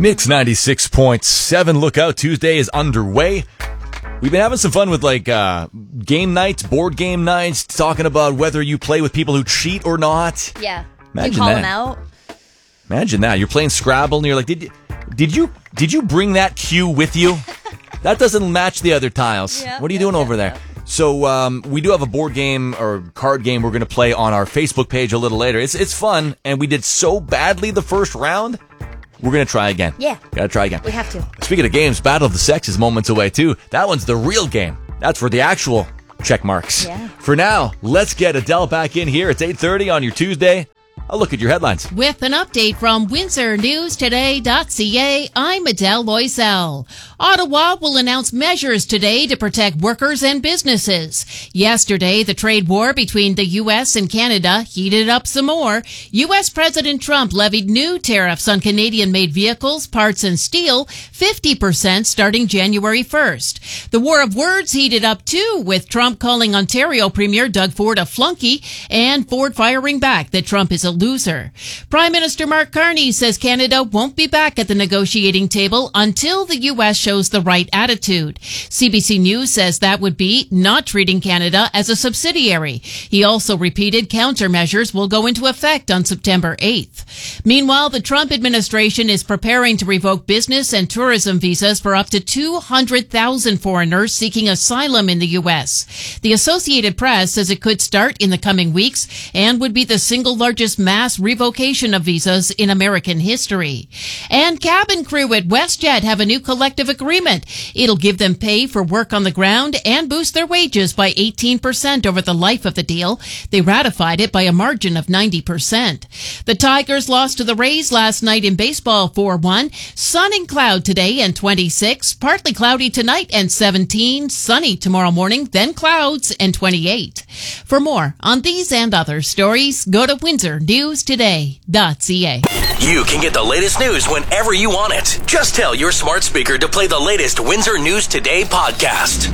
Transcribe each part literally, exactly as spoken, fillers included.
Mix ninety-six point seven. Look out, Tuesday is underway. We've been having some fun with like uh, game nights, board game nights, talking about whether you play with people who cheat or not. Yeah. Imagine you call that. them out. Imagine that. You're playing Scrabble and you're like, did you, did you, did you bring that cue with you? That doesn't match the other tiles. Yeah, what are you yeah, doing yeah, over there? yeah. So um, we do have a board game or card game we're going to play on our Facebook page a little later. It's it's fun, and we did so badly the first round. We're going to try again. Yeah. Got to try again. We have to. Speaking of games, Battle of the Sexes moments away, too. That one's the real game. That's for the actual check marks. Yeah. For now, let's get Adele back in here. It's eight thirty on your Tuesday. A look at your headlines. With an update from Windsor News Today dot C A, I'm Adele Loisel. Ottawa will announce measures today to protect workers and businesses. Yesterday, the trade war between the U S and Canada heated up some more. U S President Trump levied new tariffs on Canadian-made vehicles, parts, and steel, fifty percent starting January first. The war of words heated up too, with Trump calling Ontario Premier Doug Ford a flunky and Ford firing back that Trump is a loser. Prime Minister Mark Carney says Canada won't be back at the negotiating table until the U S shows the right attitude. C B C News says that would be not treating Canada as a subsidiary. He also repeated countermeasures will go into effect on September eighth. Meanwhile, the Trump administration is preparing to revoke business and tourism visas for up to two hundred thousand foreigners seeking asylum in the U S. The Associated Press says it could start in the coming weeks and would be the single largest mass revocation of visas in American history. And cabin crew at WestJet have a new collective agreement. It'll give them pay for work on the ground and boost their wages by eighteen percent over the life of the deal. They ratified it by a margin of ninety percent. The Tigers lost to the Rays last night in baseball four one. Sun and cloud today and twenty-six. Partly cloudy tonight and seventeen. Sunny tomorrow morning, then clouds and twenty-eight. For more on these and other stories, go to Windsor News Today dot C A. You can get the latest news whenever you want it. Just tell your smart speaker to play the latest Windsor News Today podcast.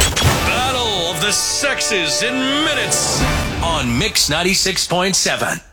Battle of the Sexes in minutes on Mix ninety-six point seven.